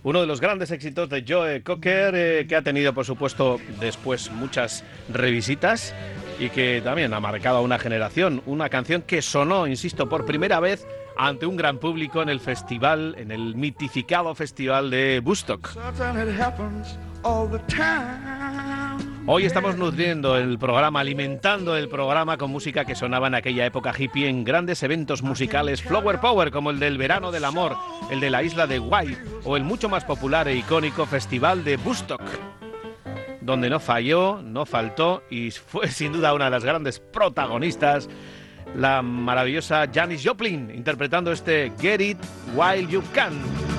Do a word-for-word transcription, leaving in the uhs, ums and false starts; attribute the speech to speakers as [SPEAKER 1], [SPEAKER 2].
[SPEAKER 1] Uno de los grandes éxitos de Joe Cocker, eh, que ha tenido, por supuesto, después muchas revisitas y que también ha marcado a una generación. Una canción que sonó, insisto, por primera vez ante un gran público en el festival, en el mitificado festival de Woodstock. Hoy estamos nutriendo el programa, alimentando el programa con música que sonaba en aquella época hippie en grandes eventos musicales Flower Power, como el del Verano del Amor, el de la isla de Wight o el mucho más popular e icónico Festival de Woodstock, donde no falló, no faltó y fue sin duda una de las grandes protagonistas, la maravillosa Janis Joplin, interpretando este Get It While You Can.